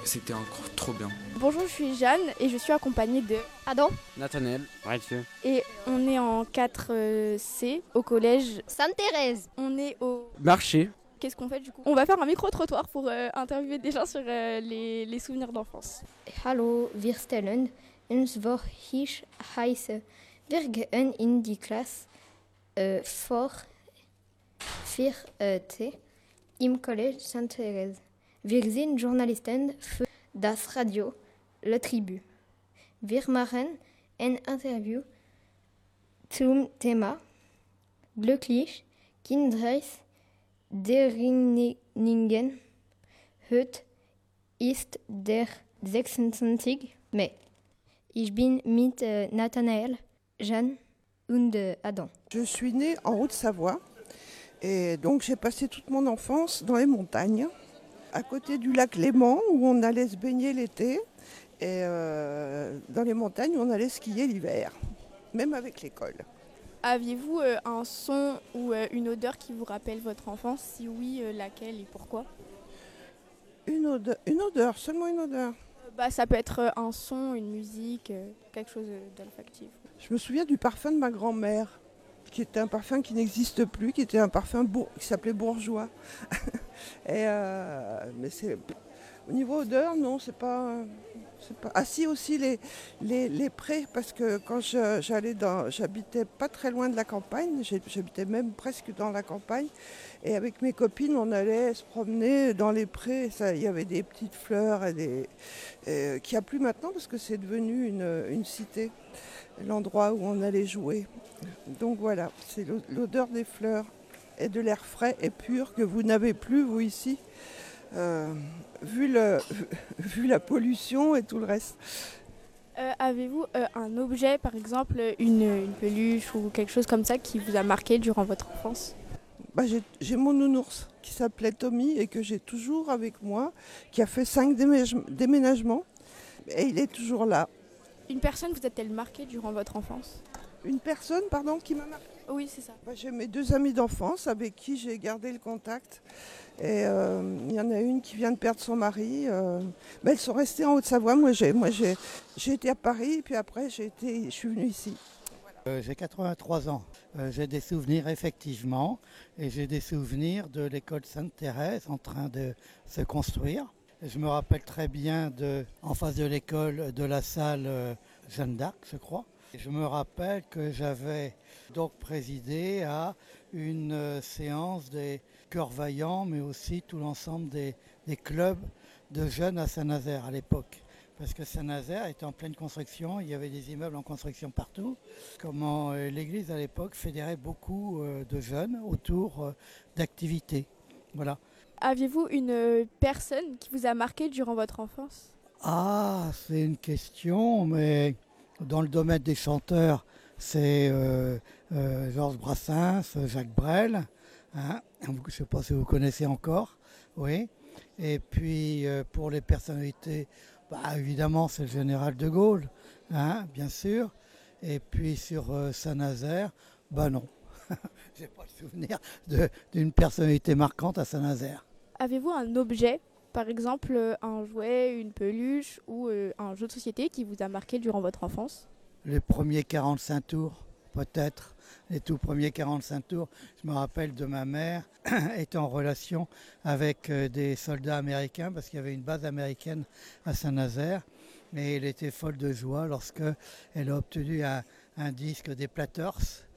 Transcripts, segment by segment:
C'était encore trop bien. Bonjour, je suis Jeanne et je suis accompagnée de Adam, Nathanaël, Mathieu. Et on est en 4C au collège. Sainte-Thérèse. On est au... Marché. Qu'est-ce qu'on fait du coup? On va faire un micro-trottoir pour interviewer des gens sur les souvenirs d'enfance. Hallo, wir stellen uns vor, ich heiße. Wir gehen in die Klasse vor 4T im Collège Sainte-Thérèse. Wir sind Journalisten für das Radio Le Tribut. Wir machen ein Interview zum Thema glücklich Kindheit derjenigen. Heute ist der 26. Mai. Ich bin mit Nathanaël, Jeanne und Adam. Je suis née en Haute-Savoie et donc j'ai passé toute mon enfance dans les montagnes, à côté du lac Léman où on allait se baigner l'été et dans les montagnes où on allait skier l'hiver, même avec l'école. Aviez-vous un son ou une odeur qui vous rappelle votre enfance? Si oui, laquelle et pourquoi? Une odeur, seulement une odeur. Ça peut être un son, une musique, quelque chose d'olfactif. Je me souviens du parfum de ma grand-mère, qui était un parfum qui n'existe plus, qui était un parfum qui s'appelait Bourgeois. Mais c'est au niveau odeur, non, c'est pas. Ah si, aussi les prés, parce que quand j'habitais pas très loin de la campagne, j'habitais même presque dans la campagne, et avec mes copines, on allait se promener dans les prés. Il y avait des petites fleurs qu'il n'y a plus maintenant parce que c'est devenu une cité, l'endroit où on allait jouer. Donc voilà, c'est l'odeur des fleurs et de l'air frais et pur que vous n'avez plus, vous, ici. Vu la pollution et tout le reste. Avez-vous un objet, par exemple une peluche ou quelque chose comme ça qui vous a marqué durant votre enfance? J'ai mon nounours qui s'appelait Tommy et que j'ai toujours avec moi, qui a fait 5 déménagements et il est toujours là. Une personne vous a-t-elle marqué durant votre enfance? Une personne, pardon, qui m'a marqué? Oui, c'est ça. J'ai mes 2 amies d'enfance avec qui j'ai gardé le contact. Et il y en a une qui vient de perdre son mari. Elles sont restées en Haute-Savoie. Moi, j'ai été à Paris, puis après, je suis venue ici. J'ai 83 ans. J'ai des souvenirs, effectivement. Et j'ai des souvenirs de l'école Sainte-Thérèse en train de se construire. Et je me rappelle très bien en face de l'école, de la salle Jeanne d'Arc, je crois. Et je me rappelle que j'avais donc présidé à une séance des Cœurs Vaillants, mais aussi tout l'ensemble des clubs de jeunes à Saint-Nazaire à l'époque. Parce que Saint-Nazaire était en pleine construction, il y avait des immeubles en construction partout. Comment l'église à l'époque fédérait beaucoup de jeunes autour d'activités. Voilà. Aviez-vous une personne qui vous a marqué durant votre enfance? Ah, c'est une question, mais dans le domaine des chanteurs, c'est Georges Brassens, Jacques Brel. Hein, je ne sais pas si vous connaissez encore. Oui. Et puis pour les personnalités, évidemment, c'est le général de Gaulle, hein, bien sûr. Et puis sur Saint-Nazaire, non. Je n'ai pas le souvenir d'une personnalité marquante à Saint-Nazaire. Avez-vous un objet, par exemple un jouet, une peluche ou un jeu de société qui vous a marqué durant votre enfance? Les premiers 45 tours, peut-être. Les tout premiers 45 tours. Je me rappelle de ma mère étant en relation avec des soldats américains parce qu'il y avait une base américaine à Saint-Nazaire. Et elle était folle de joie lorsque elle a obtenu un disque des Platters.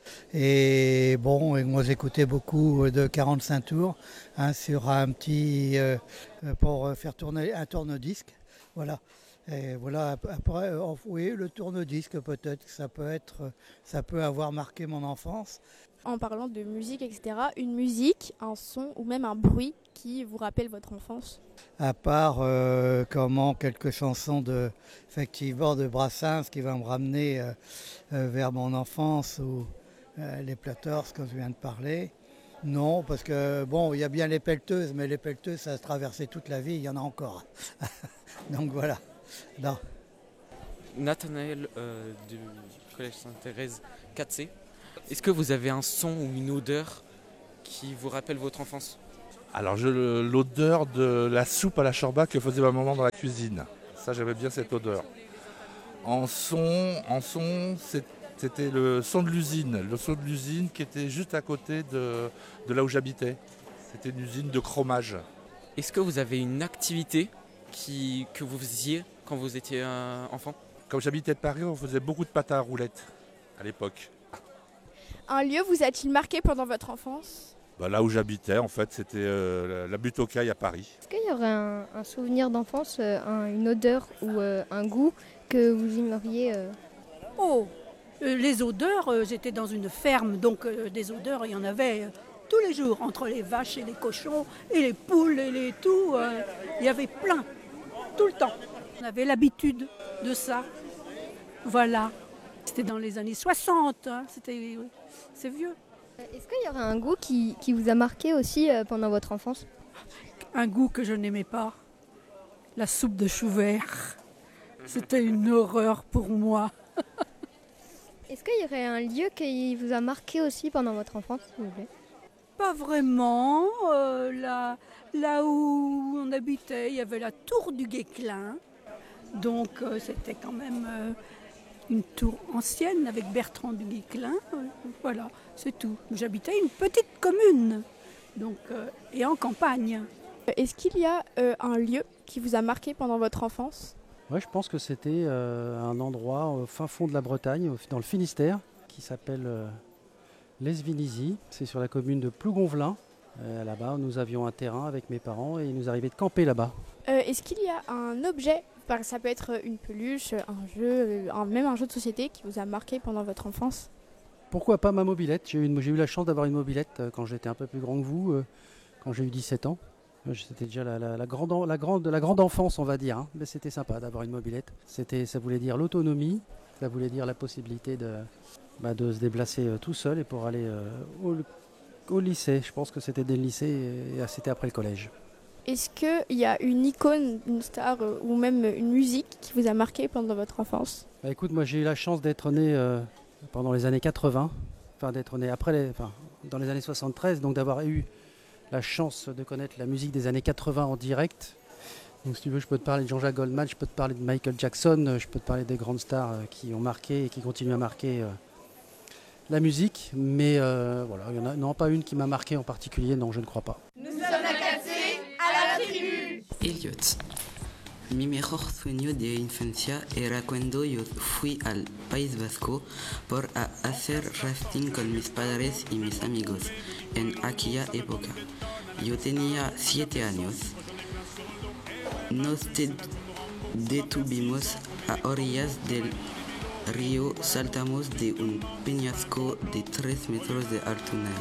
Et moi j'écoutais beaucoup de 45 tours sur un petit pour faire tourner un tourne-disque. Voilà. Et voilà, après, oui, le tourne-disque peut-être, ça peut avoir marqué mon enfance. En parlant de musique, etc., une musique, un son ou même un bruit qui vous rappelle votre enfance? À part quelques chansons effectivement de Brassens qui va me ramener vers mon enfance ou les Platters comme je viens de parler. Non, parce que il y a bien les pelleteuses, mais les pelleteuses ça a traversé toute la vie, il y en a encore. Donc voilà. Non. Nathanaël du Collège Sainte-Thérèse 4C. Est-ce que vous avez un son ou une odeur qui vous rappelle votre enfance? Alors l'odeur de la soupe à la chorba que faisait ma maman dans la cuisine. Ça, j'aimais bien cette odeur. En son, c'était le son de l'usine. Le son de l'usine qui était juste à côté de là où j'habitais. C'était une usine de chromage. Est-ce que vous avez une activité que vous faisiez quand vous étiez enfant? Comme j'habitais de Paris, on faisait beaucoup de pâte à roulettes à l'époque. Un lieu vous a-t-il marqué pendant votre enfance? Là où j'habitais, en fait, c'était la butte aux Cailles à Paris. Est-ce qu'il y aurait un souvenir d'enfance, une odeur ou un goût que vous aimeriez Oh, les odeurs, j'étais dans une ferme, donc des odeurs, il y en avait tous les jours, entre les vaches et les cochons, et les poules et les tout, il y avait plein, tout le temps. On avait l'habitude de ça, voilà. C'était dans les années 60, hein, c'est vieux. Est-ce qu'il y aurait un goût qui vous a marqué aussi pendant votre enfance? Un goût que je n'aimais pas, la soupe de chou vert. C'était une horreur pour moi. Est-ce qu'il y aurait un lieu qui vous a marqué aussi pendant votre enfance, s'il vous plaît? Pas vraiment. Là où on habitait, il y avait la tour du Guesclin. Donc c'était quand même une tour ancienne avec Bertrand du Guesclin. Voilà, c'est tout. J'habitais une petite commune donc, et en campagne. Est-ce qu'il y a un lieu qui vous a marqué pendant votre enfance? Ouais, je pense que c'était un endroit au fin fond de la Bretagne, dans le Finistère, qui s'appelle Lesvinizy. C'est sur la commune de Plougonvelin. Là-bas, nous avions un terrain avec mes parents et il nous arrivait de camper là-bas. Est-ce qu'il y a un objet, ça peut être une peluche, un jeu, même un jeu de société qui vous a marqué pendant votre enfance? Pourquoi pas ma mobilette? J'ai eu la chance d'avoir une mobilette quand j'étais un peu plus grand que vous, quand j'ai eu 17 ans. C'était déjà la grande enfance, on va dire. Hein. Mais c'était sympa d'avoir une mobilette. Ça voulait dire l'autonomie, ça voulait dire la possibilité de se déplacer tout seul et pour aller au lycée. Je pense que c'était dès le lycée et c'était après le collège. Est-ce qu'il y a une icône, une star ou même une musique qui vous a marqué pendant votre enfance? Écoute, moi j'ai eu la chance d'être né pendant les années 80, d'être né dans les années 73, donc d'avoir eu la chance de connaître la musique des années 80 en direct. Donc si tu veux, je peux te parler de Jean-Jacques Goldman, je peux te parler de Michael Jackson, je peux te parler des grandes stars qui ont marqué et qui continuent à marquer la musique. Mais voilà, il n'y en a pas une qui m'a marqué en particulier, non, je ne crois pas. Nous sommes la 4C à la tribu. Elliot. Mi mejor sueño de infancia era cuando yo fui al País Vasco por hacer rafting con mis padres y mis amigos en aquella época. Yo tenía 7 años. Nos detuvimos a orillas del río, saltamos de un peñasco de 3 metros de altura.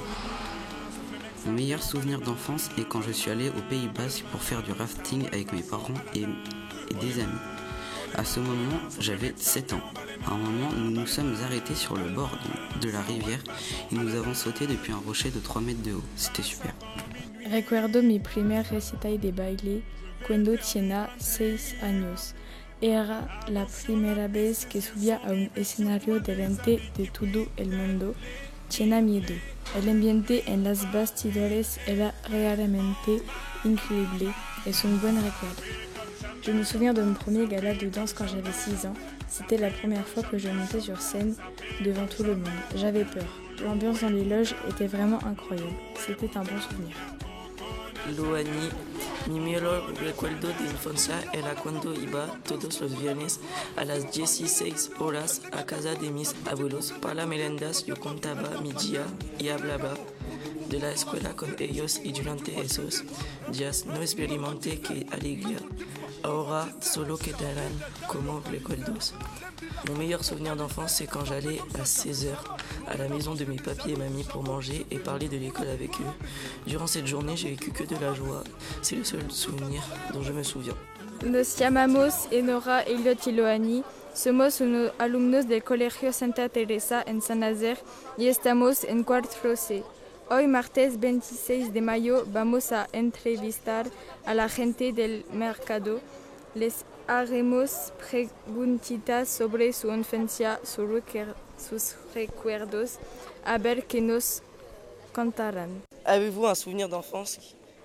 Mon meilleur souvenir d'enfance est quand je suis allé au Pays Basque pour faire du rafting avec mes parents et des amis. À ce moment, j'avais 7 ans. À un moment, nous nous sommes arrêtés sur le bord de la rivière et nous avons sauté depuis un rocher de 3 mètres de haut. C'était super. Recuerdo mi primer recital de baile cuando tenía 6 años. Era la primera vez que subía a un escenario delante de todo el mundo. Tenía miedo. El ambiente en las bastidores era realmente increíble. Es un buen recuerdo. Je me souviens de mon premier gala de danse quand j'avais 6 ans. C'était la première fois que je montais sur scène devant tout le monde. J'avais peur. L'ambiance dans les loges était vraiment incroyable. C'était un bon souvenir. Luani, mi mejor recuerdo de infancia era cuando iba todos los viernes a las 16 horas a casa de mis abuelos para merendas. Yo contaba mi día y hablaba de la escuela con ellos y durante esos días no experimenté que alegría. Ahora solo quedarán como recuerdos. Mon meilleur souvenir d'enfance, c'est quand j'allais à 16h à la maison de mes papis et mamies pour manger et parler de l'école avec eux. Durant cette journée, j'ai vécu que de la joie. C'est le seul souvenir dont je me souviens. Nos llamamos Enora, Elliot y Loani. Somos unos alumnos del Colegio Santa Teresa en San Nazaire y estamos en cuarto C. Hoy, martes 26 de mayo, vamos a entrevistar a la gente del mercado. Les haremos preguntitas sobre su infancia, sus recuerdos, a ver qué nos contarán. Avez-vous un souvenir d'enfance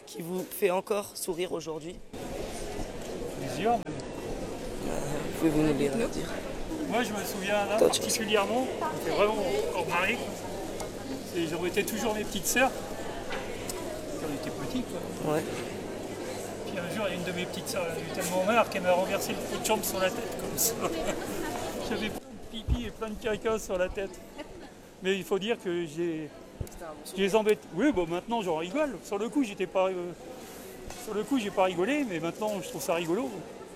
qui vous fait encore sourire aujourd'hui? Plusieurs. Pouvez-vous nous les dire? Moi, je me souviens d'un particulièrement, qui fait vraiment encore marrer. J'en mettais toujours mes petites sœurs, quand on était petits, quoi. Ouais. Puis un jour, il y a une de mes petites sœurs, elle a eu tellement marre qu'elle m'a renversé le pot de chambre sur la tête, comme ça. J'avais plein de pipi et plein de caca sur la tête. Mais il faut dire que je les embête. Oui, bon, maintenant, j'en rigole. Sur le coup, j'ai pas rigolé, mais maintenant, je trouve ça rigolo.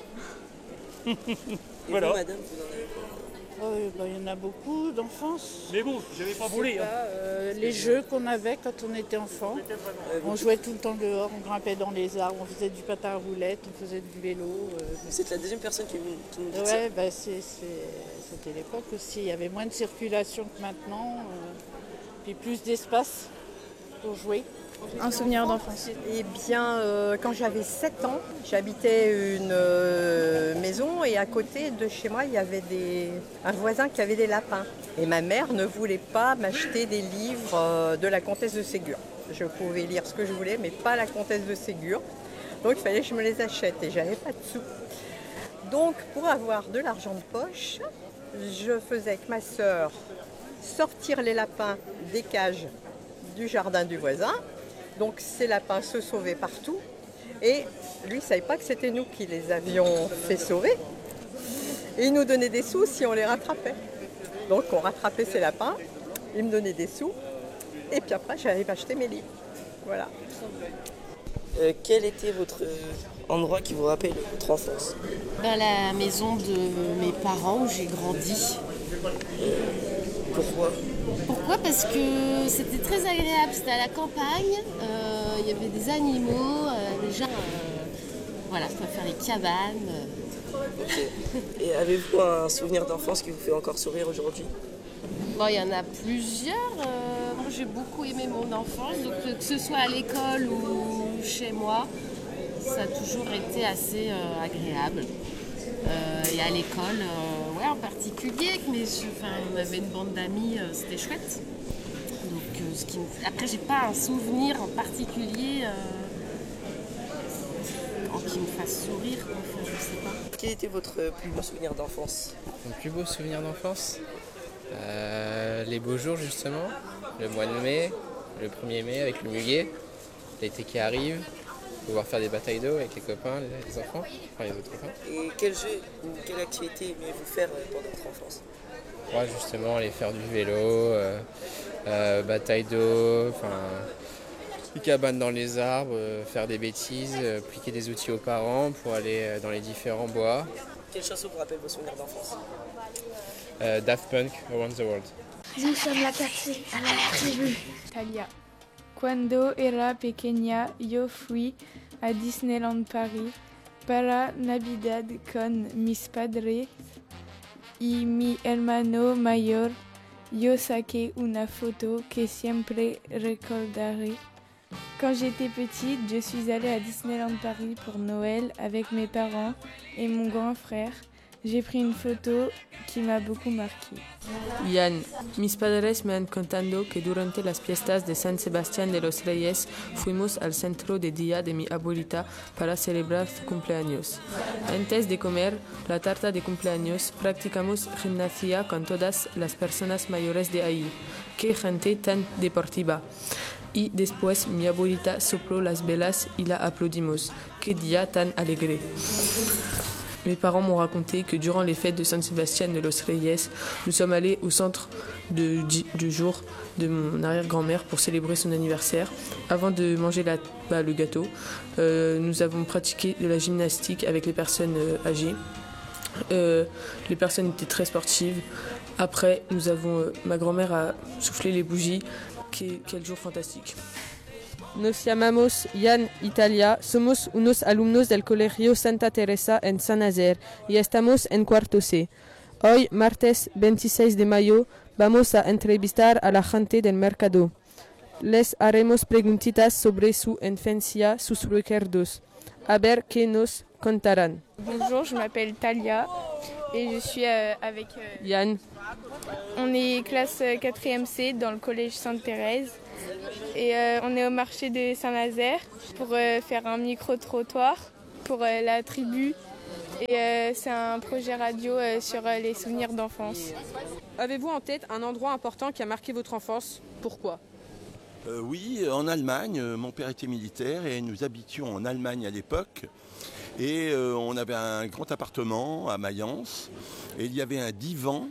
Voilà. Vous, madame, il y en a beaucoup d'enfance. Mais bon, j'avais pas volé. Les jeux qu'on avait quand on était enfant. On jouait tout le temps dehors, on grimpait dans les arbres, on faisait du patin à roulettes, on faisait du vélo. C'est la deuxième personne qui nous dit ça. Ouais, c'était l'époque aussi. Il y avait moins de circulation que maintenant, puis plus d'espace pour jouer. Un souvenir d'enfance. Eh bien, quand j'avais 7 ans, j'habitais une maison et à côté de chez moi, il y avait un voisin qui avait des lapins. Et ma mère ne voulait pas m'acheter des livres de la comtesse de Ségur. Je pouvais lire ce que je voulais, mais pas la comtesse de Ségur. Donc il fallait que je me les achète et j'avais pas de sous. Donc pour avoir de l'argent de poche, je faisais avec ma sœur sortir les lapins des cages du jardin du voisin. Donc ces lapins se sauvaient partout et lui ne savait pas que c'était nous qui les avions fait sauver. Et il nous donnait des sous si on les rattrapait. Donc on rattrapait ces lapins, il me donnait des sous et puis après j'allais m'acheter mes livres. Voilà. Quel était votre endroit qui vous rappelle votre enfance? La maison de mes parents où j'ai grandi. Pourquoi? Pourquoi? Parce que c'était très agréable, c'était à la campagne, il y avait des animaux, déjà, voilà, je peux faire les cabanes. Ok. Et avez-vous un souvenir d'enfance qui vous fait encore sourire aujourd'hui? Bon, il y en a plusieurs. Moi, j'ai beaucoup aimé mon enfance, donc que ce soit à l'école ou chez moi, ça a toujours été assez agréable. Et à l'école, en particulier, avec on avait une bande d'amis, c'était chouette. Donc, après, j'ai pas un souvenir en particulier qui me fasse sourire, je sais pas. Quel était votre plus beau souvenir d'enfance? Mon plus beau souvenir d'enfance, les beaux jours justement, le mois de mai, le 1er mai avec le muguet, l'été qui arrive. Pouvoir faire des batailles d'eau avec les copains, les enfants, enfin les autres copains. Et quel jeu ou quelle activité aimez-vous faire pendant votre enfance? Ouais, justement, aller faire du vélo, bataille d'eau, des cabanes dans les arbres, faire des bêtises, appliquer des outils aux parents pour aller dans les différents bois. Quelle chanson vous rappelle vos souvenirs d'enfance? Daft Punk, Around the World. Nous sommes la cacée à la tribu. Talia. Cuando era pequeña, yo fui a Disneyland Paris para Navidad con mis padres y mi hermano mayor. Yo saqué una foto que siempre recordaré. Quand j'étais petite, je suis allée à Disneyland Paris pour Noël avec mes parents et mon grand frère. J'ai pris une photo qui m'a beaucoup marqué. Yann, mis padres me han contado que durante las fiestas de San Sebastián de los Reyes fuimos al centro de día de mi abuelita para celebrar su cumpleaños. Antes de comer la tarta de cumpleaños, practicamos gimnasia con todas las personas mayores de ahí. Qué gente tan deportiva. Y después mi abuelita sopló las velas y la aplaudimos. Qué día tan alegre. Mes parents m'ont raconté que durant les fêtes de San Sebastián de los Reyes, nous sommes allés au centre de jour de mon arrière-grand-mère pour célébrer son anniversaire. Avant de manger le gâteau, nous avons pratiqué de la gymnastique avec les personnes âgées. Les personnes étaient très sportives. Après, ma grand-mère a soufflé les bougies. Quel jour fantastique. Nos llamamos Jan y Talia, somos unos alumnos del Colegio Santa Teresa en San Nazaire y estamos en cuarto C. Hoy, martes 26 de mayo, vamos a entrevistar a la gente del mercado. Les haremos preguntitas sobre su infancia, sus recuerdos. A ver qué nos contarán. Bonjour, je m'appelle Talia et je suis avec Yann. On est classe 4e C dans le collège Sainte-Thérèse. Et on est au marché de Saint-Nazaire pour faire un micro-trottoir pour la tribu. Et c'est un projet radio sur les souvenirs d'enfance. Avez-vous en tête un endroit important qui a marqué votre enfance? Pourquoi? Oui, en Allemagne. Mon père était militaire et nous habitions en Allemagne à l'époque. Et on avait un grand appartement à Mayence. Et il y avait un divan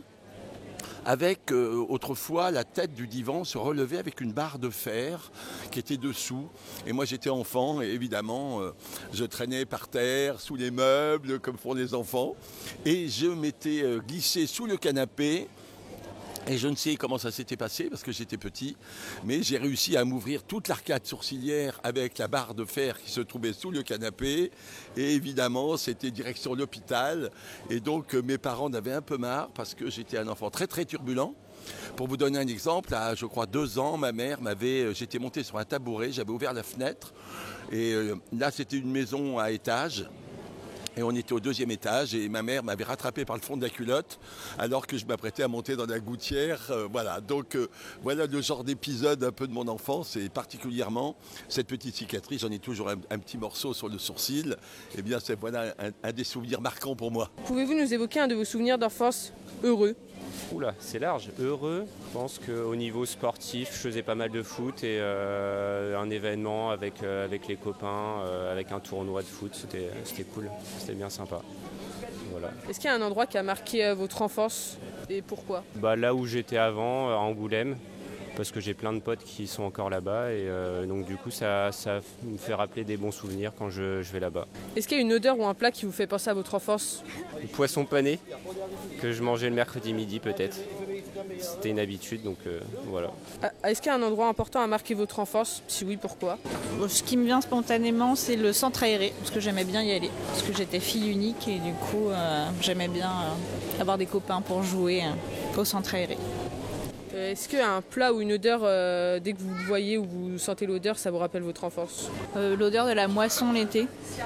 avec autrefois la tête du divan se relevait avec une barre de fer qui était dessous. Et moi j'étais enfant et évidemment je traînais par terre, sous les meubles comme font les enfants. Et je m'étais glissé sous le canapé. Et je ne sais comment ça s'était passé parce que j'étais petit, mais j'ai réussi à m'ouvrir toute l'arcade sourcilière avec la barre de fer qui se trouvait sous le canapé. Et évidemment, c'était direction l'hôpital. Et donc, mes parents en avaient un peu marre parce que j'étais un enfant très très turbulent. Pour vous donner un exemple, à je crois 2 ans, ma mère j'étais monté sur un tabouret, j'avais ouvert la fenêtre. Et là, c'était une maison à étage. Et on était au 2e étage et ma mère m'avait rattrapé par le fond de la culotte alors que je m'apprêtais à monter dans la gouttière. Voilà, donc voilà le genre d'épisode un peu de mon enfance et particulièrement cette petite cicatrice. J'en ai toujours un petit morceau sur le sourcil. Eh bien, c'est voilà un des souvenirs marquants pour moi. Pouvez-vous nous évoquer un de vos souvenirs d'enfance heureux? Oula, c'est large. Heureux, je pense qu'au niveau sportif, je faisais pas mal de foot et un événement avec les copains, avec un tournoi de foot, c'était cool, c'était bien sympa. Voilà. Est-ce qu'il y a un endroit qui a marqué votre enfance et pourquoi? Là où j'étais avant, à Angoulême, parce que j'ai plein de potes qui sont encore là-bas et donc du coup ça me fait rappeler des bons souvenirs quand je vais là-bas. Est-ce qu'il y a une odeur ou un plat qui vous fait penser à votre enfance? Le poisson pané, que je mangeais le mercredi midi peut-être. C'était une habitude, donc voilà. Est-ce qu'il y a un endroit important à marquer votre enfance? Si oui, pourquoi? Ce qui me vient spontanément, c'est le centre aéré, parce que j'aimais bien y aller. Parce que j'étais fille unique et du coup, j'aimais bien avoir des copains pour jouer au centre aéré. Est-ce qu'il y a un plat ou une odeur, dès que vous le voyez ou vous sentez l'odeur, ça vous rappelle votre enfance? L'odeur de la moisson l'été.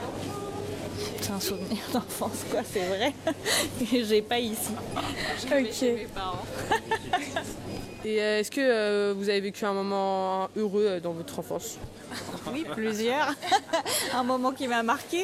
C'est un souvenir d'enfance, quoi, c'est vrai. Et j'ai pas ici. Chez mes parents. Et est-ce que vous avez vécu un moment heureux dans votre enfance? Oui, plusieurs. Un moment qui m'a marqué.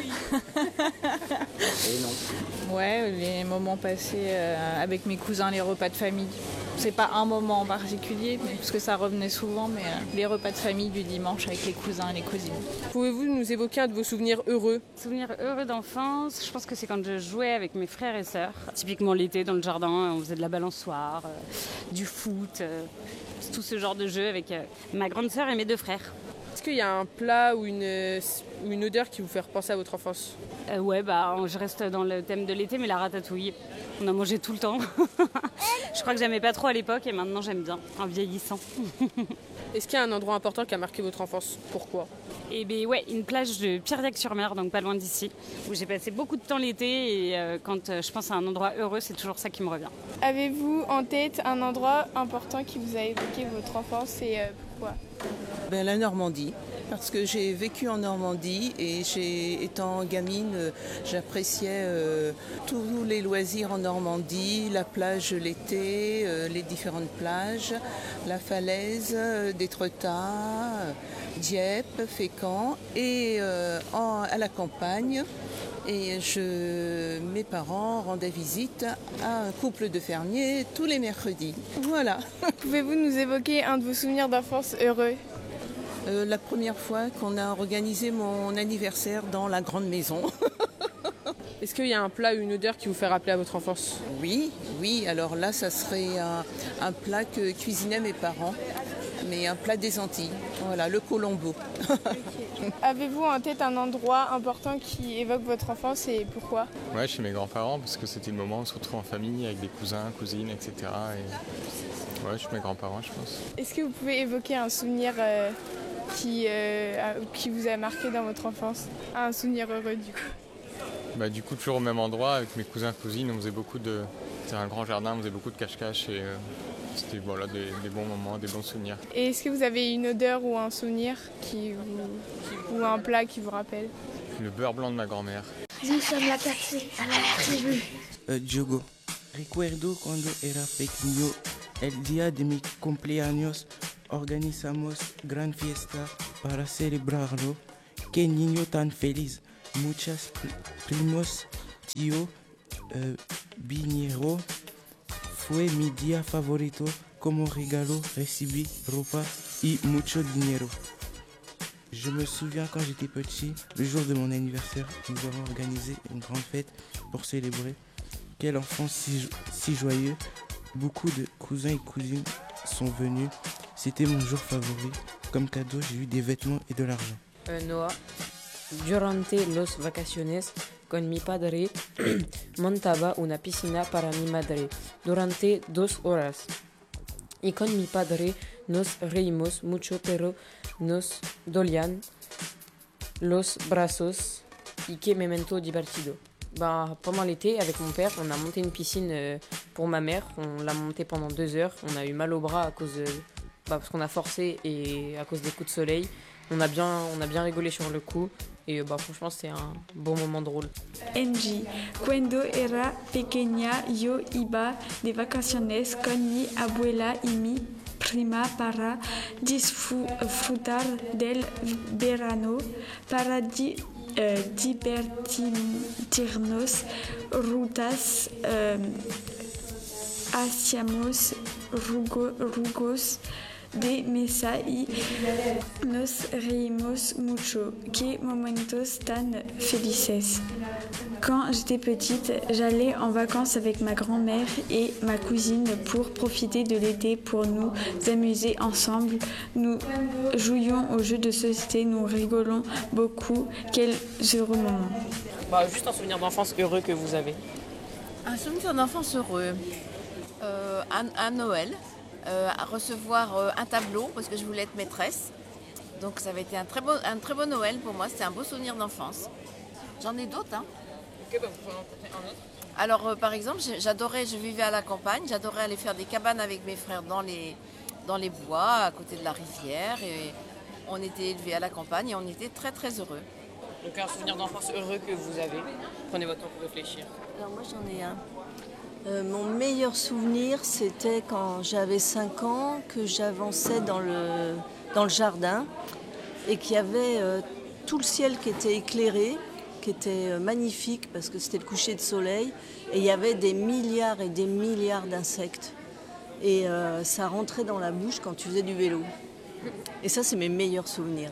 Et non. Ouais, les moments passés avec mes cousins, les repas de famille. C'est pas un moment en particulier, parce que ça revenait souvent, mais les repas de famille du dimanche avec les cousins et les cousines. Pouvez-vous nous évoquer un de vos souvenirs heureux? Souvenirs heureux d'enfance, je pense que c'est quand je jouais avec mes frères et sœurs. Typiquement l'été dans le jardin, on faisait de la balançoire, du foot, tout ce genre de jeu avec ma grande sœur et mes 2 frères. Est-ce qu'il y a un plat ou une odeur qui vous fait repenser à votre enfance? Ouais, je reste dans le thème de l'été, mais la ratatouille, on a mangé tout le temps. Je crois que j'aimais pas trop à l'époque et maintenant j'aime bien, en vieillissant. Est-ce qu'il y a un endroit important qui a marqué votre enfance? Pourquoi? Eh bien ouais, une plage de Piriac-sur-Mer, donc pas loin d'ici, où j'ai passé beaucoup de temps l'été et quand je pense à un endroit heureux, c'est toujours ça qui me revient. Avez-vous en tête un endroit important qui vous a évoqué votre enfance et pourquoi? La Normandie, parce que j'ai vécu en Normandie et étant gamine, j'appréciais tous les loisirs en Normandie, la plage l'été, les différentes plages, la falaise d'Étretat, Dieppe, Fécamp et à la campagne. Et mes parents rendaient visite à un couple de fermiers tous les mercredis. Voilà. Pouvez-vous nous évoquer un de vos souvenirs d'enfance heureux? La première fois qu'on a organisé mon anniversaire dans la grande maison. Est-ce qu'il y a un plat ou une odeur qui vous fait rappeler à votre enfance? Oui. Alors là, ça serait un plat que cuisinaient mes parents, mais un plat des Antilles. Voilà, le colombo. Avez-vous en tête un endroit important qui évoque votre enfance et pourquoi? Ouais, chez mes grands-parents, parce que c'était le moment où on se retrouve en famille avec des cousins, cousines, etc. Et ouais, chez mes grands-parents, je pense. Est-ce que vous pouvez évoquer un souvenir qui vous a marqué dans votre enfance? Un souvenir heureux du coup? Du coup, toujours au même endroit, avec mes cousins, cousines, on faisait c'était un grand jardin, on faisait beaucoup de cache-cache et c'était des bons moments, des bons souvenirs. Et est-ce que vous avez une odeur ou un souvenir ou un plat qui vous rappelle? Le beurre blanc de ma grand-mère. Nous sommes la cassée à la tribu. Diogo, recuerdo cuando era pequeño, el día de mi cumpleaños, organizamos gran fiesta para celebrarlo. Qué niño tan feliz. Muchos primos, tío, vinieron. Fue mi día favorito. Como regalo, recibí ropa y mucho dinero. Je me souviens quand j'étais petit, le jour de mon anniversaire, nous avons organisé une grande fête pour célébrer. Quel enfant si joyeux. Beaucoup de cousins et cousines sont venus. C'était mon jour favori. Comme cadeau, j'ai eu des vêtements et de l'argent. Noah, durante los vacaciones con mi padre montaba una piscina para mi madre durante 2 horas. Y con mi padre nos reímos mucho, pero nos dolían los brazos y qué momento divertido. Pendant l'été, avec mon père, on a monté une piscine pour ma mère. On l'a montée pendant 2 heures. On a eu mal au bras à cause parce qu'on a forcé et à cause des coups de soleil. On a bien rigolé sur le coup. Et franchement, c'est un bon moment drôle. Angie, cuando era pequeña yo iba de vacaciones con mi abuela y mi prima para disfrutar del verano, para divertirnos, rutas, hacíamos jugos de mesa y nos reímos mucho. Qué momentos tan felices. Quand j'étais petite, j'allais en vacances avec ma grand-mère et ma cousine pour profiter de l'été, pour nous amuser ensemble. Nous jouions aux jeux de société, nous rigolons beaucoup. Quels heureux moments. Juste un souvenir d'enfance heureux que vous avez. Un souvenir d'enfance heureux. À Noël. À recevoir un tableau parce que je voulais être maîtresse. Donc ça avait été un très beau Noël pour moi, c'était un beau souvenir d'enfance. J'en ai d'autres. Hein. Ok, vous pouvez en raconter un autre. Alors par exemple, je vivais à la campagne, j'adorais aller faire des cabanes avec mes frères dans les bois, à côté de la rivière. Et on était élevés à la campagne et on était très très heureux. Donc un souvenir d'enfance heureux que vous avez. Prenez votre temps pour réfléchir. Alors moi j'en ai un. Mon meilleur souvenir, c'était quand j'avais 5 ans, que j'avançais dans le jardin et qu'il y avait tout le ciel qui était éclairé, qui était magnifique parce que c'était le coucher de soleil et il y avait des milliards et des milliards d'insectes. Et ça rentrait dans la bouche quand tu faisais du vélo. Et ça, c'est mes meilleurs souvenirs.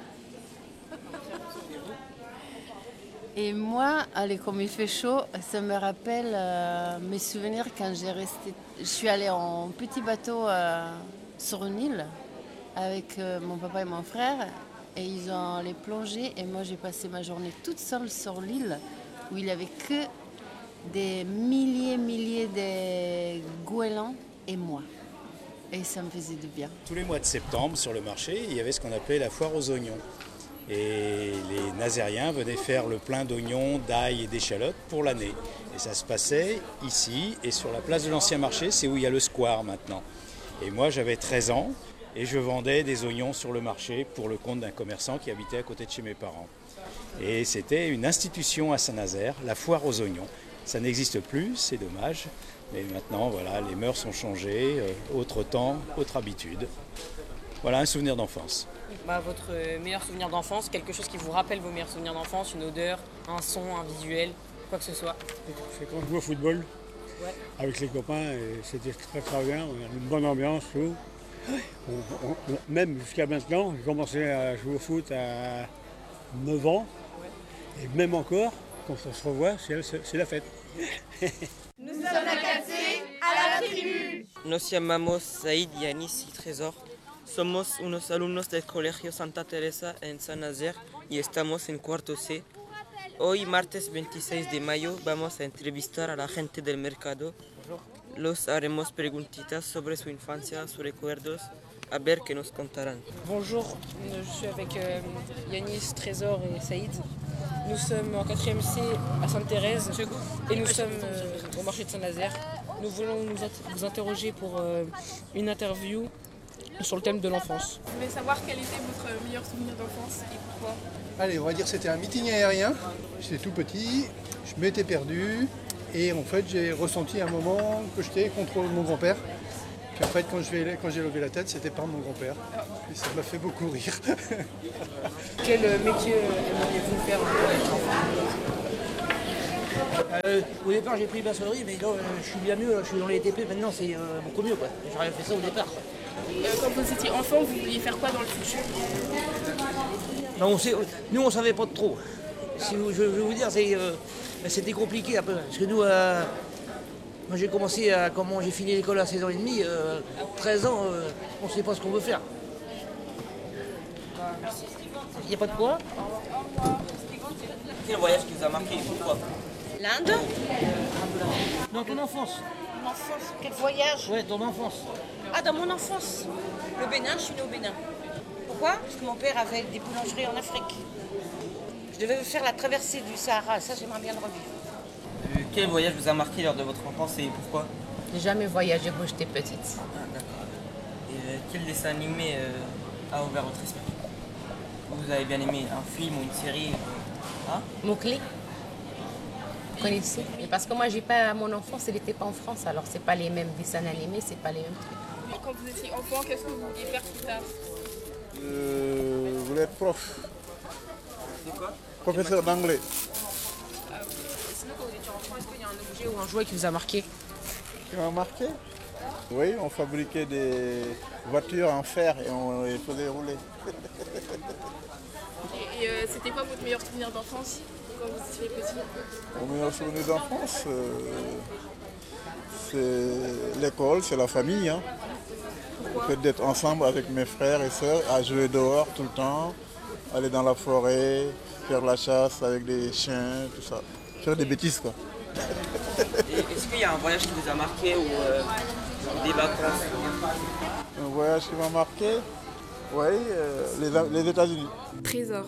Et moi, comme il fait chaud, ça me rappelle mes souvenirs quand je suis allée en petit bateau sur une île avec mon papa et mon frère et ils ont allé plonger et moi j'ai passé ma journée toute seule sur l'île où il n'y avait que des milliers de goélands et moi. Et ça me faisait du bien. Tous les mois de septembre, sur le marché, il y avait ce qu'on appelait la foire aux oignons. Et les Nazériens venaient faire le plein d'oignons, d'ail et d'échalotes pour l'année. Et ça se passait ici et sur la place de l'Ancien Marché, c'est où il y a le square maintenant. Et moi j'avais 13 ans et je vendais des oignons sur le marché pour le compte d'un commerçant qui habitait à côté de chez mes parents. Et c'était une institution à Saint-Nazaire, la foire aux oignons. Ça n'existe plus, c'est dommage. Mais maintenant, voilà, les mœurs ont changé, autre temps, autre habitude. Voilà un souvenir d'enfance. Votre meilleur souvenir d'enfance, quelque chose qui vous rappelle vos meilleurs souvenirs d'enfance, une odeur, un son, un visuel, quoi que ce soit. C'est quand je jouais au football avec les copains, et c'était très bien, on avait une bonne ambiance, tout. Même jusqu'à maintenant, j'ai commencé à jouer au foot à 9 ans, et même encore, quand on se revoit, c'est la fête. Nous sommes la Catsé à la tribu. Nos llamamos Said, Yanis y Trésor. Somos unos alumnos del Colegio Santa Teresa en Saint-Nazaire y estamos en cuarto C. Hoy, martes 26 de mayo, vamos a entrevistar a la gente del mercado. Los haremos preguntitas sobre su infancia, sus recuerdos, a ver qué nos contarán. Bonjour, je suis avec Yanis, Trésor et Saïd. Nous sommes en 4e C à Sainte-Thérèse et nous sommes au marché de Saint-Nazaire. Nous voulons vous interroger pour une interview sur le thème de l'enfance. Je voulais savoir quel était votre meilleur souvenir d'enfance et pourquoi. Allez, on va dire que c'était un meeting aérien. J'étais tout petit, je m'étais perdu et en fait j'ai ressenti un moment que j'étais contre mon grand-père. Puis en fait, quand j'ai levé la tête, c'était par mon grand-père. Et ça m'a fait beaucoup rire. Quel métier aimeriez-vous faire Au départ, j'ai pris maçonnerie, mais non, je suis bien mieux. Je suis dans les TP maintenant, c'est beaucoup mieux. J'aurais fait ça au départ. Quand vous étiez enfant, vous vouliez faire quoi dans le futur? Non, nous, on savait pas trop. Si je vais vous dire, c'était compliqué un peu. Parce que nous, moi j'ai commencé comment j'ai fini l'école à 16 ans et demi, 13 ans, on ne sait pas ce qu'on veut faire. Il n'y a pas de quoi? Quel voyage qui vous a marqué et pourquoi? L'Inde? Dans ton enfance. Mon enfance? Quel voyage? Ouais, ton enfance. Ah, dans mon enfance. Le Bénin, je suis née au Bénin. Pourquoi? Parce que mon père avait des boulangeries en Afrique. Je devais faire la traversée du Sahara, ça j'aimerais bien le revivre. Quel voyage vous a marqué lors de votre enfance et pourquoi? J'ai jamais voyagé quand j'étais petite. Ah, d'accord. Et quel dessin animé a ouvert votre esprit? Vous avez bien aimé un film ou une série? Mowgli. Vous connaissez? Et parce que moi, j'ai pas mon enfance, elle n'était pas en France, alors c'est pas les mêmes dessins animés, c'est pas les mêmes trucs. Quand vous étiez enfant, qu'est-ce que vous vouliez faire plus tard? Je voulais être prof. De quoi? Professeur d'anglais. Sinon, quand vous étiez enfant, est-ce qu'il y a un objet ou un jouet qui vous a marqué? Qui m'a marqué? Oui, on fabriquait des voitures en fer et on les faisait rouler. Et c'était quoi votre meilleur souvenir d'enfance quand vous étiez petit? Mon meilleur souvenir d'enfance, c'est l'école, c'est la famille. Le fait d'être ensemble avec mes frères et sœurs, à jouer dehors tout le temps, aller dans la forêt, faire la chasse avec des chiens, tout ça. Faire des bêtises quoi. Et est-ce qu'il y a un voyage qui vous a marqué ou des vacances? Un voyage qui m'a marqué? Oui, les États-Unis. Trésor.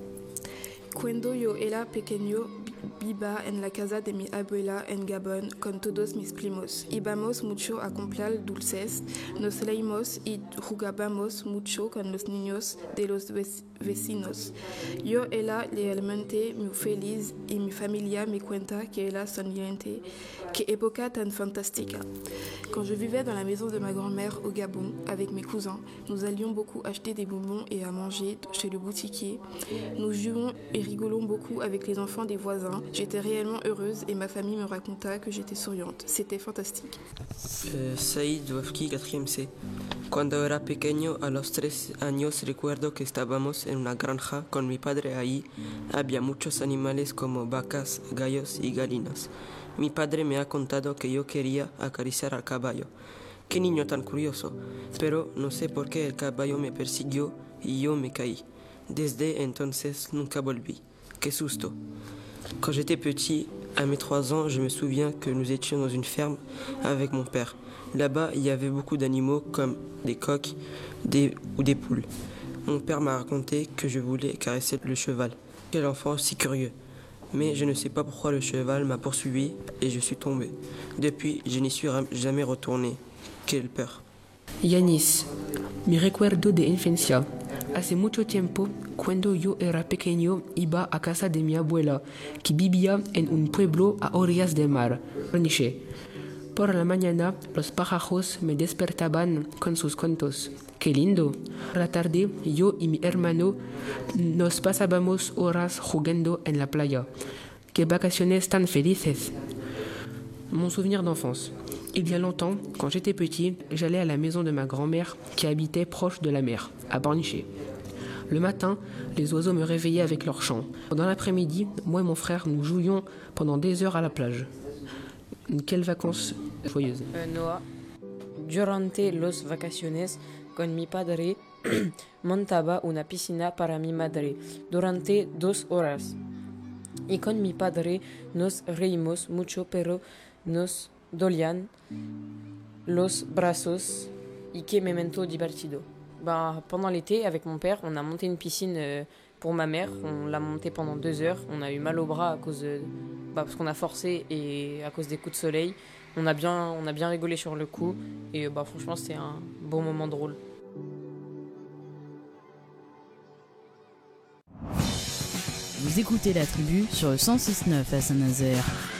Cuando yo era pequeño, viva en la casa de mi abuela en Gabón con todos mis primos. Íbamos mucho a comprar dulces, nos leímos y jugábamos mucho con los niños de los vecinos. Yo era realmente muy feliz y mi familia me cuenta que era sonriente. Qué época tan fantástica. Quand je vivais dans la maison de ma grand-mère au Gabon avec mes cousins, nous allions beaucoup acheter des bonbons et à manger chez le boutiquier. Nous jouions et rigolons beaucoup avec les enfants des voisins. J'étais réellement heureuse et ma famille me raconta que j'étais souriante. C'était fantastique. Saïd Wafki, 4e C. Cuando era pequeño, a los 3 años, recuerdo que estábamos en una granja con mi padre. Ahí había muchos animales como vacas, gallos y gallinas. Mi padre me ha contado que yo quería acariciar al caballo. Qué niño tan curioso. Pero no sé por qué el caballo me persiguió y yo me caí. Desde entonces nunca volví. Qué susto. Quand j'étais petit, à mes 3 ans, je me souviens que nous étions dans une ferme avec mon père. Là-bas, il y avait beaucoup d'animaux comme des coqs ou des poules. Mon père m'a raconté que je voulais caresser le cheval. Quel enfant si curieux. Mais je ne sais pas pourquoi le cheval m'a poursuivi et je suis tombé. Depuis, je n'y suis jamais retourné. Quelle peur. Yanis, mi recuerdo de infancia. Hace mucho tiempo, cuando yo era pequeño, iba a casa de mi abuela, que vivía en un pueblo a orillas del mar, Orniche. Por la mañana, los pájaros me despertaban con sus cantos. ¡Qué lindo! Por la tarde, yo y mi hermano nos pasábamos horas jugando en la playa. ¡Qué vacaciones tan felices! Mon souvenir d'enfance. Il y a longtemps, quand j'étais petit, j'allais à la maison de ma grand-mère qui habitait proche de la mer, à Pornichet. Le matin, les oiseaux me réveillaient avec leurs chants. Dans l'après-midi, moi et mon frère, nous jouions pendant des heures à la plage. Quelles vacances joyeuses. Noah, durante los vacaciones con mi padre montaba una piscina para mi madre durante 2 horas. Y con mi padre nos reímos mucho, pero nos dolían los brazos y qué momento divertido. Pendant l'été, avec mon père, on a monté une piscine pour ma mère. On l'a montée pendant 2 heures. On a eu mal au bras à cause parce qu'on a forcé et à cause des coups de soleil. On a bien rigolé sur le coup. Et franchement, c'était un bon moment drôle. Vous écoutez La Tribu sur le 106.9 à Saint-Nazaire.